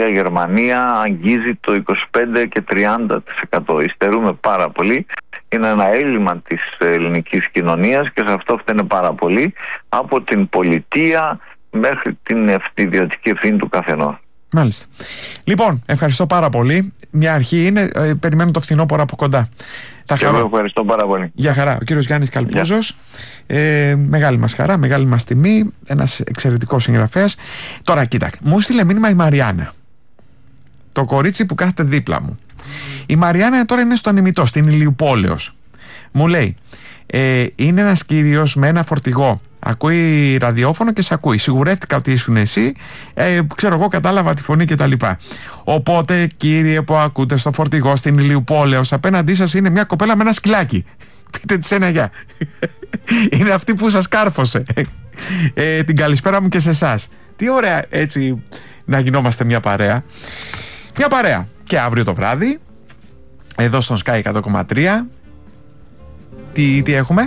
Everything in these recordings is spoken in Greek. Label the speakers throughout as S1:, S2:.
S1: Γαλλία-Γερμανία αγγίζει το 25% και 30%. Υστερούμε πάρα πολύ. Είναι ένα έλλειμμα της ελληνικής κοινωνίας και σε αυτό φταίνε πάρα πολύ, από την πολιτεία μέχρι την ιδιωτική ευθύνη του καθενός.
S2: Μάλιστα. Λοιπόν, ευχαριστώ πάρα πολύ. Μια αρχή είναι, περιμένω το φθινόπωρο από κοντά.
S1: Εγώ ευχαριστώ πάρα πολύ.
S2: Γεια χαρά. Ο κύριος Γιάννης Καλπούζος. Μεγάλη μας χαρά, μεγάλη μας τιμή. Ένας εξαιρετικός συγγραφέας. Τώρα κοίταξε, μου στείλε μήνυμα η Μαριάννα, το κορίτσι που κάθεται δίπλα μου. Η Μαριάννα τώρα είναι στον ημιτό, στην Ηλιουπόλεως. Μου λέει, είναι ένας κύριος με ένα φορτηγό. Ακούει ραδιόφωνο και σε ακούει. Σιγουρεύτηκα ότι ήσουν εσύ. Ξέρω εγώ, κατάλαβα τη φωνή κτλ. Οπότε, κύριε που ακούτε στο φορτηγό στην Ηλιουπόλεως, απέναντί σας είναι μια κοπέλα με ένα σκυλάκι. Πείτε της ένα γεια. Είναι αυτή που σας κάρφωσε. Την καλησπέρα μου και σε εσάς. Τι ωραία έτσι να γινόμαστε μια παρέα. Μια παρέα. Και αύριο το βράδυ, εδώ στον Sky 100,3. Τι έχουμε?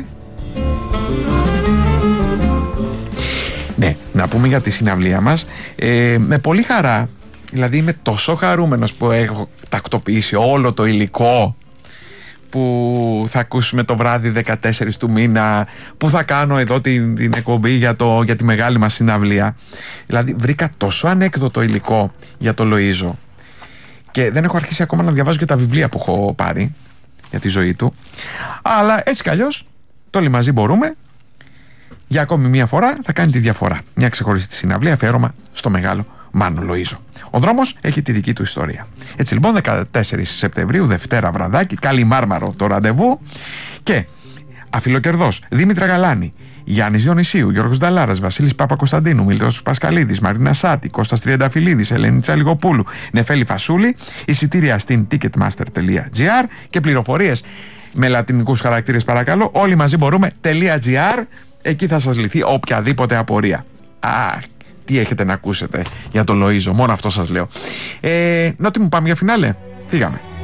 S2: Ναι, να πούμε για τη συναυλία μας. Με πολύ χαρά, δηλαδή είμαι τόσο χαρούμενος που έχω τακτοποιήσει όλο το υλικό που θα ακούσουμε το βράδυ 14 του μήνα, που θα κάνω εδώ την εκπομπή για τη μεγάλη μας συναυλία. Δηλαδή βρήκα τόσο ανέκδοτο υλικό για το Λοΐζο και δεν έχω αρχίσει ακόμα να διαβάζω και τα βιβλία που έχω πάρει για τη ζωή του, αλλά έτσι κι αλλιώς το όλοι μαζί μπορούμε. Για ακόμη μια φορά θα κάνει τη διαφορά. Μια ξεχωριστή συναυλία, αφιέρωμα στο μεγάλο Μάνο Λοΐζο. Ο δρόμος έχει τη δική του ιστορία. Έτσι λοιπόν, 14 Σεπτεμβρίου, Δευτέρα βραδάκι, Καλιμάρμαρο το ραντεβού. Και Αφιλοκερδός, Δήμητρα Γαλάνη, Γιάννης Διονυσίου, Γιώργος Νταλάρας, Βασίλης Παπακοσταντίνου, Μίλτος Πασκαλίδης, Μαρίνα Σάτη, Κώστας Τριανταφυλλίδης, Ελένη Τσαλιγοπούλου, Νεφέλη Φασούλη. Εισιτήρια στην ticketmaster.gr και πληροφορίες με λατινικούς χαρακτήρες παρακαλώ. Όλοι μαζί μπορούμε.gr. Εκεί θα σας λυθεί οποιαδήποτε απορία. Τι έχετε να ακούσετε για το Λοΐζο, μόνο αυτό σας λέω. Νότι μου, πάμε για φινάλε. Φύγαμε.